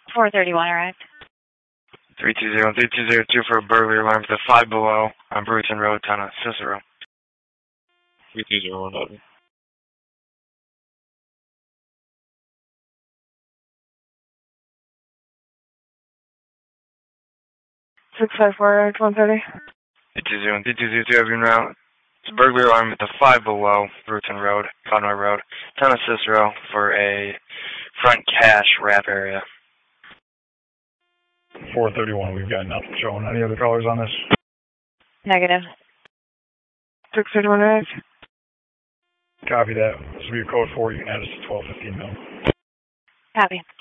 431 arrived. 320-3202 for a burglary alarm for the 5 Below on Bruton Road, town of Cicero. 320 654 130. 320-3202 have been route. It's a burglary alarm at the 5 Below Bruton Road, Conroy Road, town of Cicero for a front cash wrap area. 431, we've got nothing showing. Any other callers on this? Negative. 631 arrived. Copy that. This will be a code 4. You can add us to 1215 now. Copy.